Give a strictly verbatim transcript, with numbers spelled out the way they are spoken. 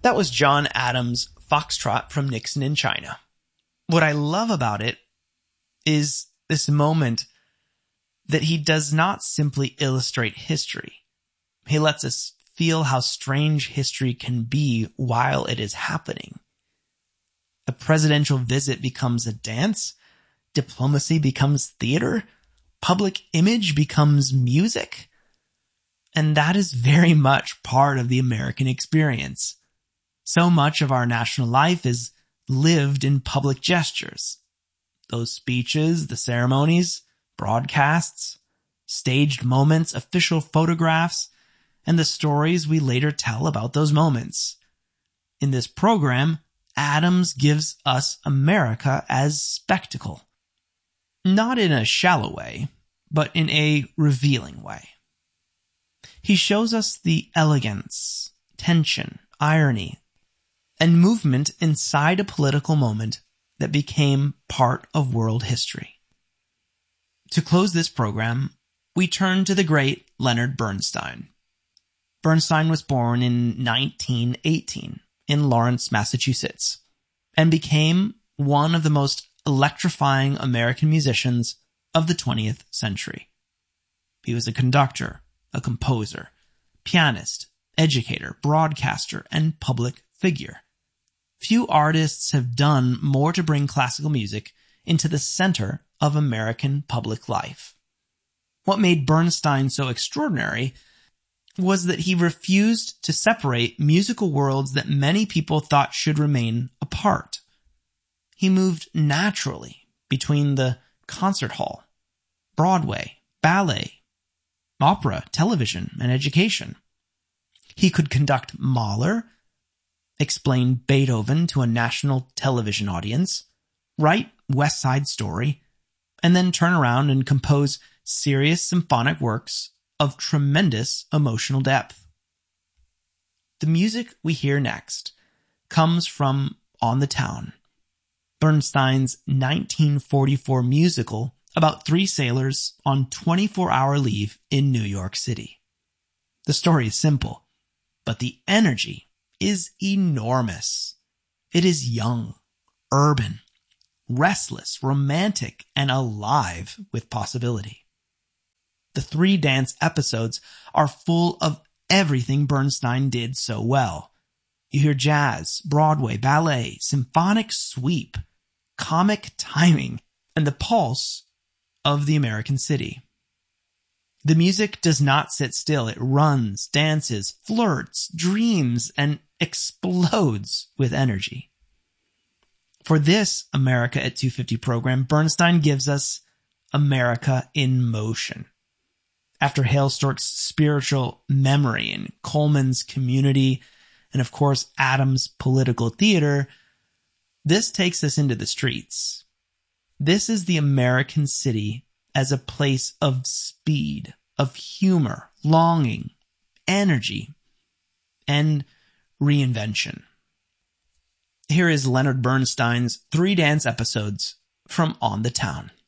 That was John Adams' Foxtrot from Nixon in China. What I love about it is this moment that he does not simply illustrate history. He lets us feel how strange history can be while it is happening. A presidential visit becomes a dance, diplomacy becomes theater, public image becomes music, and that is very much part of the American experience. So much of our national life is lived in public gestures. Those speeches, the ceremonies, broadcasts, staged moments, official photographs, and the stories we later tell about those moments. In this program, Adams gives us America as spectacle. Not in a shallow way, but in a revealing way. He shows us the elegance, tension, irony, and movement inside a political moment that became part of world history. To close this program, we turn to the great Leonard Bernstein. Bernstein was born in nineteen eighteen in Lawrence, Massachusetts, and became one of the most electrifying American musicians of the twentieth century. He was a conductor, a composer, pianist, educator, broadcaster, and public figure. Few artists have done more to bring classical music into the center of American public life. What made Bernstein so extraordinary was that he refused to separate musical worlds that many people thought should remain apart. He moved naturally between the concert hall, Broadway, ballet, opera, television, and education. He could conduct Mahler, explain Beethoven to a national television audience, write West Side Story, and then turn around and compose serious symphonic works of tremendous emotional depth. The music we hear next comes from On the Town, Bernstein's nineteen forty-four musical about three sailors on twenty-four hour leave in New York City. The story is simple, but the energy is enormous. It is young, urban, restless, romantic, and alive with possibility. The three dance episodes are full of everything Bernstein did so well. You hear jazz, Broadway, ballet, symphonic sweep, comic timing, and the pulse of the American city. The music does not sit still. It runs, dances, flirts, dreams, and explodes with energy. For this America at two fifty program, Bernstein gives us America in motion. After Hailstork's spiritual memory and Coleman's community, and of course Adams' political theater, this takes us into the streets. This is the American city as a place of speed, of humor, longing, energy, and reinvention. Here is Leonard Bernstein's three dance episodes from On the Town.